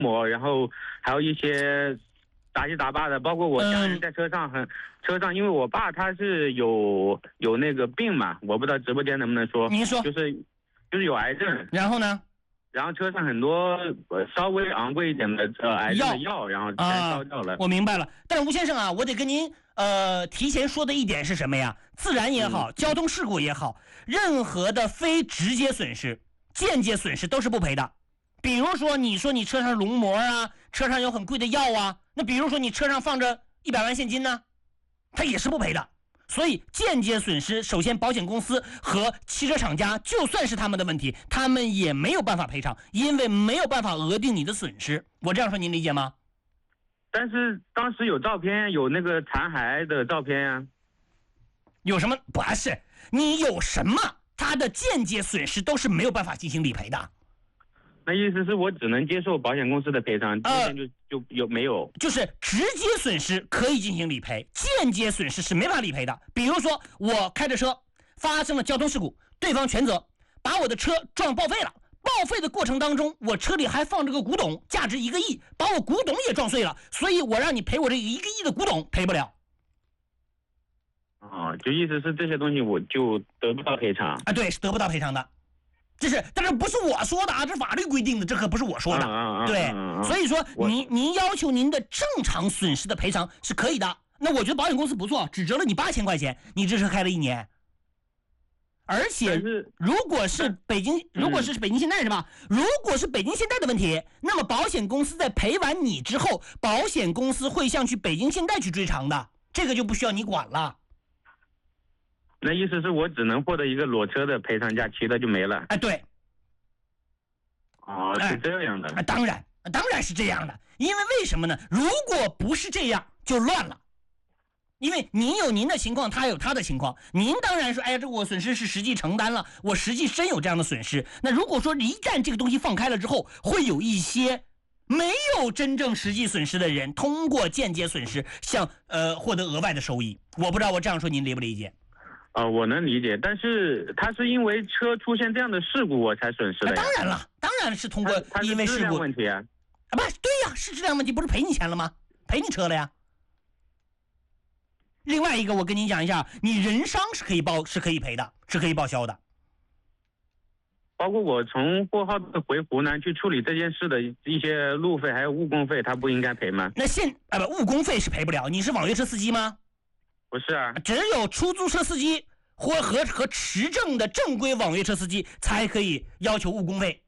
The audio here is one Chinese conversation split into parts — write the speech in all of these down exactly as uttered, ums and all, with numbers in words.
膜，然后还有一些杂七杂八的，包括我家人在车上很、嗯、车上，因为我爸他是有有那个病嘛，我不知道直播间能不能说。 您说。 就是就是有癌症。 然后呢？ 然后车上很多呃稍微昂贵一点的呃癌症的药，然后全烧掉了、 啊。我明白了，但是吴先生啊，我得跟您呃提前说的一点是什么呀？自燃也好，嗯、交通事故也好，任何的非直接损失、间接损失都是不赔的。比如说，你说你车上熔膜啊，车上有很贵的药啊，那比如说你车上放着一百万现金呢，它也是不赔的。所以间接损失，首先保险公司和汽车厂家就算是他们的问题，他们也没有办法赔偿，因为没有办法额定你的损失。我这样说您理解吗？ 但是当时有照片，有那个残骸的照片呀、啊。 有什么？不是，你有什么，它的间接损失都是没有办法进行理赔的。 那意思是我只能接受保险公司的赔偿，中间就、呃、就有没有？ 就是直接损失可以进行理赔，间接损失是没法理赔的。比如说我开着车发生了交通事故，对方全责，把我的车撞报废了，报废的过程当中，我车里还放着个古董，价值一个亿，把我古董也撞碎了，所以我让你赔我这一个亿的古董赔不了。 哦，就意思是这些东西我就得不到赔偿啊？对，是得不到赔偿的。这是，但是不是我说的啊？这法律规定的，这可不是我说的。 啊、 对、 啊， 所以说您您要求您的正常损失的赔偿是可以的。那我觉得保险公司不错，只折了你八千块钱，你这车开了一年。而且如果是北京，如果是北京现代是吧？如果是北京现代的问题，那么保险公司在赔完你之后，保险公司会向去北京现代去追偿的，这个就不需要你管了。 那意思是我只能获得一个裸车的赔偿价，其他就没了。 哎，对。 哦，是这样的。 哎，当然，当然是这样的。因为为什么呢？如果不是这样，就乱了。因为您有您的情况，他有他的情况。您当然说，哎呀，这我损失是实际承担了，我实际真有这样的损失。那如果说一旦这个东西放开了之后，会有一些没有真正实际损失的人，通过间接损失向呃获得额外的收益。我不知道我这样说您理不理解？ 啊、呃，我能理解，但是他是因为车出现这样的事故我才损失的、啊。 当然了，当然是通过因为事故问题啊。 啊，不对呀，是质量问题，不是赔你钱了吗？赔你车了呀。另外一个，我跟你讲一下，你人伤是可以报，是可以赔的，是可以报销的。 包括我从拨号回湖南去处理这件事的一些路费还有误工费，他不应该赔吗？ 那现啊不，误工费是赔不了。你是网约车司机吗？ 不是啊， 只有出租车司机或和和持证的正规网约车司机才可以要求误工费。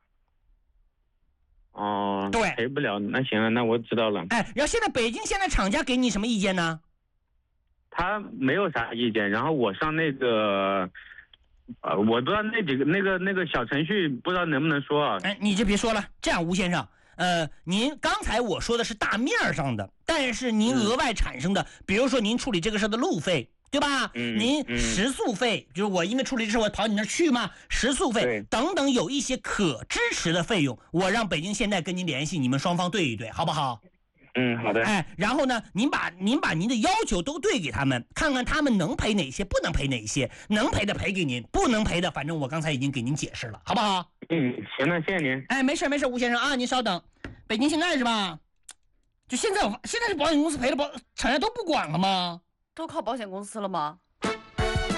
哦， 对， 赔不了。那行了，那我知道了。 哎，然后现在北京现在厂家给你什么意见呢？ 他没有啥意见，然后我上那个，呃，我不知道那几个那个那个小程序，不知道能不能说啊？ 哎，你就别说了。这样，吴先生，呃，您刚才我说的是大面上的，但是您额外产生的，嗯、比如说您处理这个事的路费，对吧？ 嗯， 您食宿费，嗯、就是我因为处理这事我跑你那儿去嘛，食宿费等等，有一些可支持的费用，我让北京现代跟您联系，你们双方对一对，好不好？ 嗯，好的。 哎，然后呢，您把您把您的要求都对给他们，看看他们能赔哪些，不能赔哪些，能赔的赔给您，不能赔的，反正我刚才已经给您解释了，好不好？ 嗯，行了，谢谢您。 哎，没事没事，吴先生啊，您稍等。北京现在是吧？就现在，现在是保险公司赔了，保厂家都不管了吗？ 都靠保险公司了吗？